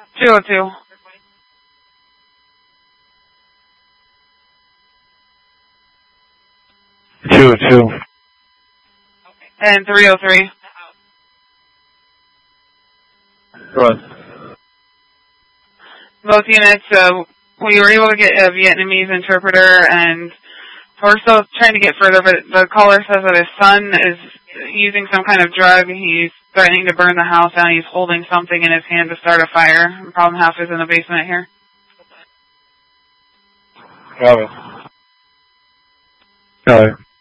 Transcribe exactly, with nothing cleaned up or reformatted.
two oh two. two oh two. And three oh three. Go ahead. Both units, uh, we were able to get a Vietnamese interpreter, and we're still trying to get further, but the caller says that his son is using some kind of drug. He's threatening to burn the house down. He's holding something in his hand to start a fire. The problem half is in the basement here. Got it. Got it.